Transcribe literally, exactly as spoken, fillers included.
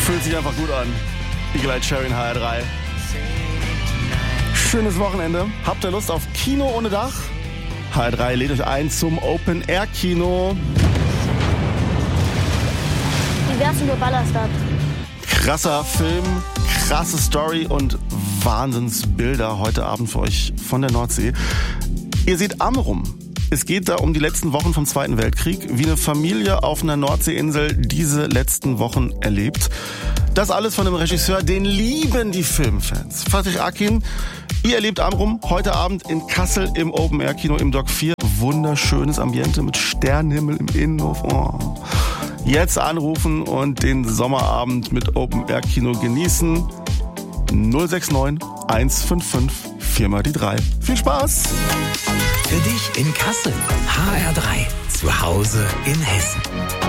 Fühlt sich einfach gut an. Eagle Eye Cherry in H R drei. Schönes Wochenende. Habt ihr Lust auf Kino ohne Dach? H R drei lädt euch ein zum Open-Air-Kino. Wie wär's über Ballerstadt? Krasser Film, krasse Story und Wahnsinnsbilder heute Abend für euch von der Nordsee. Ihr seht Amrum. Es geht da um die letzten Wochen vom Zweiten Weltkrieg, wie eine Familie auf einer Nordseeinsel diese letzten Wochen erlebt. Das alles von einem Regisseur, den lieben die Filmfans. Fatih Akin, ihr erlebt Amrum heute Abend in Kassel im Open-Air-Kino im Dock vier. Wunderschönes Ambiente mit Sternenhimmel im Innenhof. Oh. Jetzt anrufen und den Sommerabend mit Open-Air-Kino genießen. null sechs neun eins fünf fünf vier mal die drei. Viel Spaß! Für dich in Kassel. H R drei. Zu Hause in Hessen.